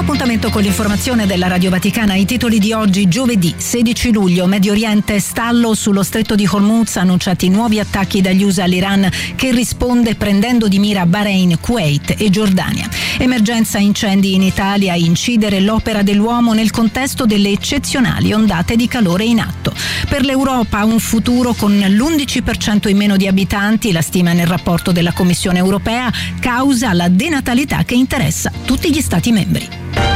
appuntamento con l'informazione della Radio Vaticana. I titoli di oggi, giovedì 16 luglio, Medio Oriente, stallo sullo stretto di Hormuz, annunciati nuovi attacchi dagli USA all'Iran che risponde prendendo di mira Bahrain, Kuwait e Giordania. Emergenza incendi in Italia, incidere l'opera dell'uomo nel contesto delle eccezionali ondate di calore in atto. Per l'Europa un futuro con l'11% in meno di abitanti, la stima nel rapporto della Commissione europea, causa la denatalità che interessa tutti gli Stati membri.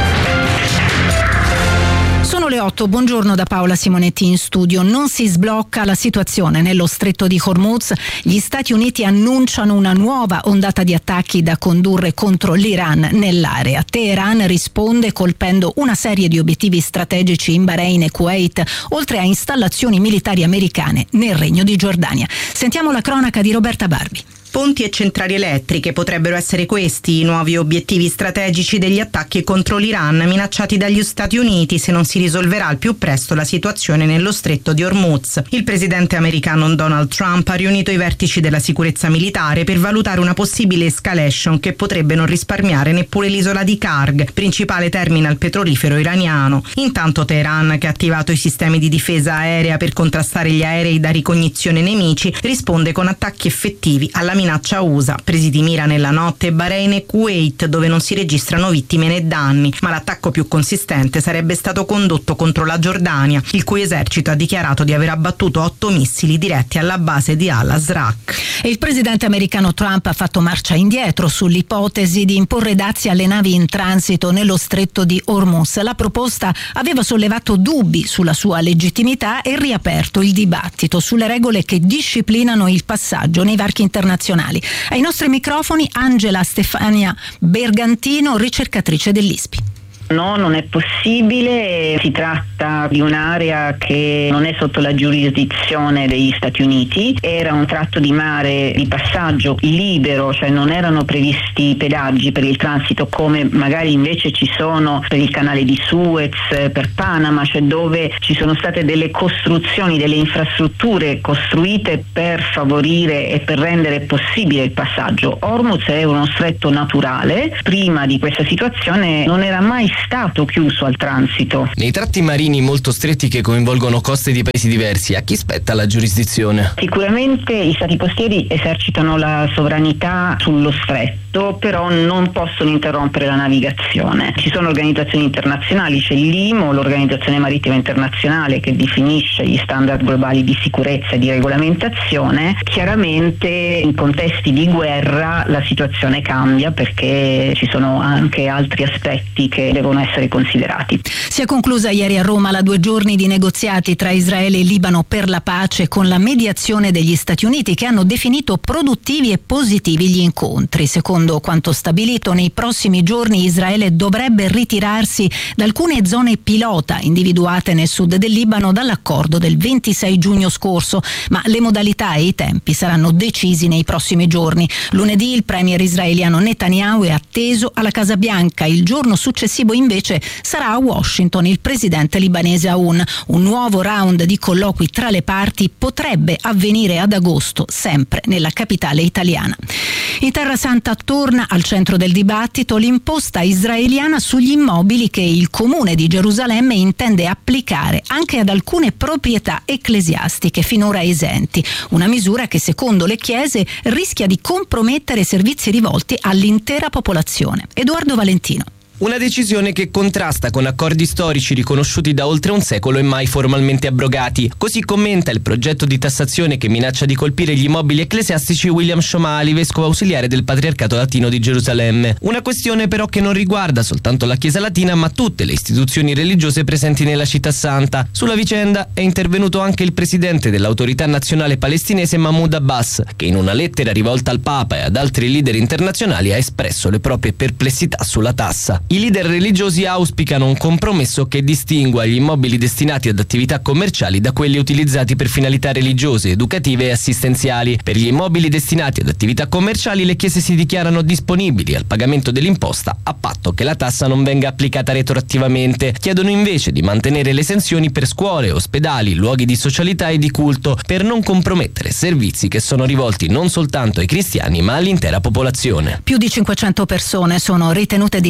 Sono le 8, buongiorno da Paola Simonetti in studio. Non si sblocca la situazione nello stretto di Hormuz. Gli Stati Uniti annunciano una nuova ondata di attacchi da condurre contro l'Iran nell'area. Teheran risponde colpendo una serie di obiettivi strategici in Bahrain e Kuwait, oltre a installazioni militari americane nel Regno di Giordania. Sentiamo la cronaca di Roberta Barbi. Ponti e centrali elettriche potrebbero essere questi i nuovi obiettivi strategici degli attacchi contro l'Iran minacciati dagli Stati Uniti se non si risolverà al più presto la situazione nello stretto di Hormuz. Il presidente americano Donald Trump ha riunito i vertici della sicurezza militare per valutare una possibile escalation che potrebbe non risparmiare neppure l'isola di Karg, principale terminal petrolifero iraniano. Intanto Teheran, che ha attivato i sistemi di difesa aerea per contrastare gli aerei da ricognizione nemici, risponde con attacchi effettivi alla minaccia USA, presi di mira nella notte Bahrain e Kuwait, dove non si registrano vittime né danni, ma l'attacco più consistente sarebbe stato condotto contro la Giordania, il cui esercito ha dichiarato di aver abbattuto 8 missili diretti alla base di Al-Azraq. E il presidente americano Trump ha fatto marcia indietro sull'ipotesi di imporre dazi alle navi in transito nello stretto di Hormuz. La proposta aveva sollevato dubbi sulla sua legittimità e riaperto il dibattito sulle regole che disciplinano il passaggio nei varchi internazionali. Ai nostri microfoni Angela Stefania Bergantino, ricercatrice dell'ISPI. No, non è possibile, si tratta di un'area che non è sotto la giurisdizione degli Stati Uniti, era un tratto di mare di passaggio libero, cioè non erano previsti pedaggi per il transito come magari invece ci sono per il canale di Suez, per Panama, cioè dove ci sono state delle costruzioni, delle infrastrutture costruite per favorire e per rendere possibile il passaggio. Hormuz è uno stretto naturale, prima di questa situazione non era mai stato chiuso al transito. Nei tratti marini molto stretti che coinvolgono coste di paesi diversi, a chi spetta la giurisdizione? Sicuramente gli stati costieri esercitano la sovranità sullo stretto, però non possono interrompere la navigazione. Ci sono organizzazioni internazionali, c'è l'IMO, l'Organizzazione Marittima Internazionale, che definisce gli standard globali di sicurezza e di regolamentazione. Chiaramente in contesti di guerra la situazione cambia perché ci sono anche altri aspetti che devono essere considerati. Si è conclusa ieri a Roma la 2 giorni di negoziati tra Israele e Libano per la pace con la mediazione degli Stati Uniti, che hanno definito produttivi e positivi gli incontri. Secondo quanto stabilito, nei prossimi giorni Israele dovrebbe ritirarsi da alcune zone pilota individuate nel sud del Libano dall'accordo del 26 giugno scorso, ma le modalità e i tempi saranno decisi nei prossimi giorni. Lunedì il premier israeliano Netanyahu è atteso alla Casa Bianca. Il giorno successivo invece sarà a Washington il presidente libanese Aoun. Un nuovo round di colloqui tra le parti potrebbe avvenire ad agosto, sempre nella capitale italiana. In Terra Santa torna al centro del dibattito l'imposta israeliana sugli immobili che il comune di Gerusalemme intende applicare anche ad alcune proprietà ecclesiastiche finora esenti. Una misura che secondo le chiese rischia di compromettere servizi rivolti all'intera popolazione. Edoardo Valentino. Una decisione che contrasta con accordi storici riconosciuti da oltre un secolo e mai formalmente abrogati. Così commenta il progetto di tassazione che minaccia di colpire gli immobili ecclesiastici William Shomali, vescovo ausiliare del Patriarcato Latino di Gerusalemme. Una questione però che non riguarda soltanto la Chiesa Latina, ma tutte le istituzioni religiose presenti nella città santa. Sulla vicenda è intervenuto anche il presidente dell'Autorità Nazionale Palestinese Mahmoud Abbas, che in una lettera rivolta al Papa e ad altri leader internazionali ha espresso le proprie perplessità sulla tassa. I leader religiosi auspicano un compromesso che distingua gli immobili destinati ad attività commerciali da quelli utilizzati per finalità religiose, educative e assistenziali. Per gli immobili destinati ad attività commerciali le chiese si dichiarano disponibili al pagamento dell'imposta a patto che la tassa non venga applicata retroattivamente. Chiedono invece di mantenere le esenzioni per scuole, ospedali, luoghi di socialità e di culto, per non compromettere servizi che sono rivolti non soltanto ai cristiani ma all'intera popolazione. Più di 500 persone sono ritenute disperse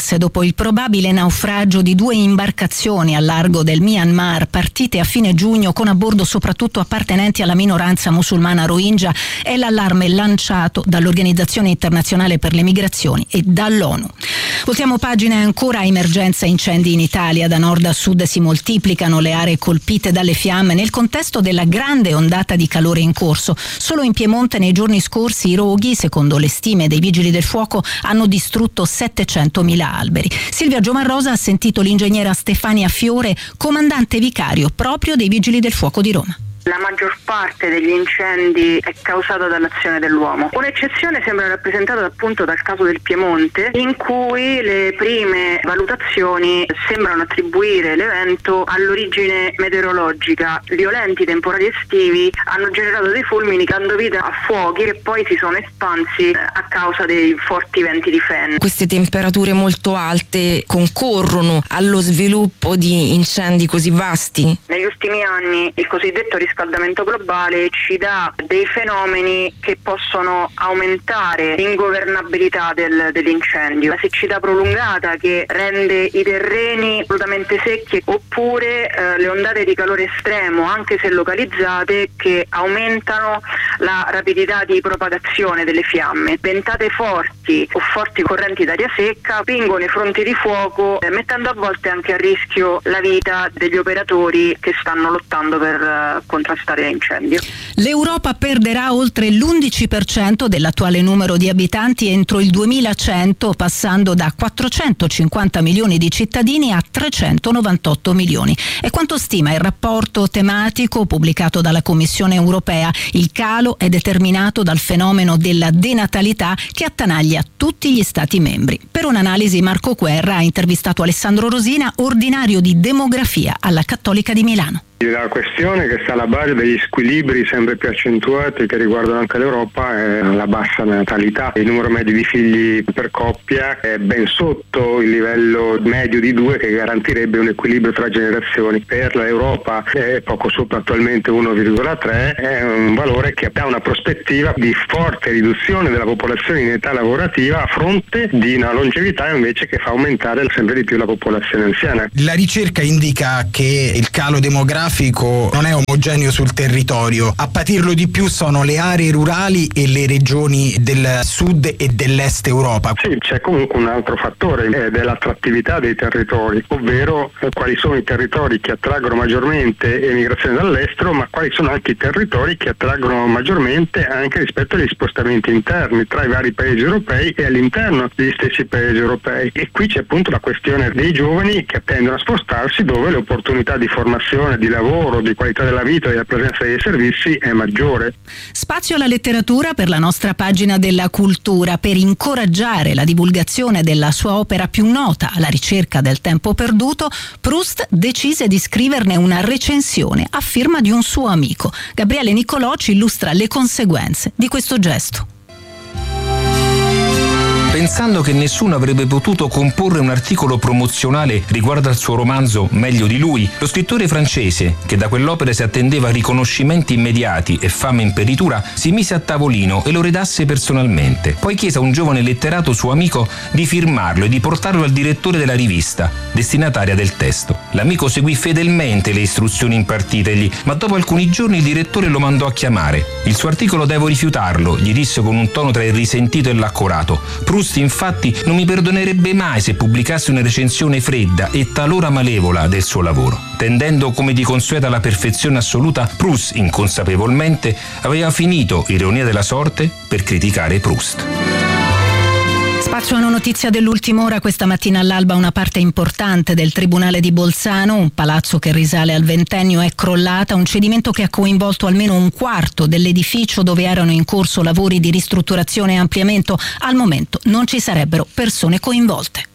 scorse, dopo il probabile naufragio di 2 imbarcazioni al largo del Myanmar partite a fine giugno con a bordo soprattutto appartenenti alla minoranza musulmana Rohingya, è l'allarme lanciato dall'Organizzazione Internazionale per le Migrazioni e dall'ONU. Voltiamo pagina ancora. Emergenza incendi in Italia. Da nord a sud si moltiplicano le aree colpite dalle fiamme nel contesto della grande ondata di calore in corso. Solo in Piemonte nei giorni scorsi i roghi, secondo le stime dei vigili del fuoco, hanno distrutto 700.000 alberi. Silvia Giovarrosa ha sentito l'ingegnera Stefania Fiore, comandante vicario proprio dei vigili del fuoco di Roma. La maggior parte degli incendi è causata dall'azione dell'uomo. Un'eccezione sembra rappresentata appunto dal caso del Piemonte, in cui le prime valutazioni sembrano attribuire l'evento all'origine meteorologica. Violenti temporali estivi hanno generato dei fulmini dando vita a fuochi che poi si sono espansi a causa dei forti venti di Fen. Queste temperature molto alte concorrono allo sviluppo di incendi così vasti? Negli ultimi anni il cosiddetto riscaldamento globale ci dà dei fenomeni che possono aumentare l'ingovernabilità dell'incendio. La siccità prolungata che rende i terreni assolutamente secchi, oppure le ondate di calore estremo, anche se localizzate, che aumentano la rapidità di propagazione delle fiamme. Ventate forti o forti correnti d'aria secca spingono i fronti di fuoco, mettendo a volte anche a rischio la vita degli operatori che stanno lottando per contrastare l'incendio. L'Europa perderà oltre l'11% dell'attuale numero di abitanti entro il 2100, passando da 450 milioni di cittadini a 398 milioni. È quanto stima il rapporto tematico pubblicato dalla Commissione europea. Il calo è determinato dal fenomeno della denatalità che attanaglia tutti gli Stati membri. Per un'analisi Marco Guerra ha intervistato Alessandro Rosina, ordinario di demografia alla Cattolica di Milano. La questione che sta alla base degli squilibri sempre più accentuati che riguardano anche l'Europa è la bassa natalità. Il numero medio di figli per coppia è ben sotto il livello medio di 2, che garantirebbe un equilibrio tra generazioni. Per l'Europa è poco sopra attualmente 1,3, è un valore che dà una prospettiva di forte riduzione della popolazione in età lavorativa a fronte di una longevità invece che fa aumentare sempre di più la popolazione anziana. La ricerca indica che il calo demografico non è omogeneo sul territorio. A patirlo di più sono le aree rurali e le regioni del sud e dell'est Europa. Sì, c'è comunque un altro fattore ed è l'attrattività dei territori, ovvero quali sono i territori che attraggono maggiormente emigrazione dall'estero, ma quali sono anche i territori che attraggono maggiormente anche rispetto agli spostamenti interni tra i vari paesi europei e all'interno degli stessi paesi europei. E qui c'è appunto la questione dei giovani che tendono a spostarsi dove le opportunità di formazione, di lavoro, di qualità della vita e della presenza dei servizi è maggiore. Spazio alla letteratura per la nostra pagina della cultura. Per incoraggiare la divulgazione della sua opera più nota, alla ricerca del tempo perduto, Proust decise di scriverne una recensione a firma di un suo amico. Gabriele Niccolò ci illustra le conseguenze di questo gesto. Pensando che nessuno avrebbe potuto comporre un articolo promozionale riguardo al suo romanzo meglio di lui, lo scrittore francese, che da quell'opera si attendeva riconoscimenti immediati e fama in peritura, si mise a tavolino e lo redasse personalmente. Poi chiese a un giovane letterato suo amico di firmarlo e di portarlo al direttore della rivista, destinataria del testo. L'amico seguì fedelmente le istruzioni impartitegli, ma dopo alcuni giorni il direttore lo mandò a chiamare. Il suo articolo devo rifiutarlo, gli disse con un tono tra il risentito e l'accorato. Proust infatti non mi perdonerebbe mai se pubblicassi una recensione fredda e talora malevola del suo lavoro. Tendendo come di consueto alla perfezione assoluta, Proust inconsapevolmente aveva finito, ironia della sorte, per criticare Proust. Spazio a una notizia dell'ultima ora. Questa mattina all'alba una parte importante del Tribunale di Bolzano, un palazzo che risale al ventennio, è crollata, un cedimento che ha coinvolto almeno un quarto dell'edificio dove erano in corso lavori di ristrutturazione e ampliamento. Al momento non ci sarebbero persone coinvolte.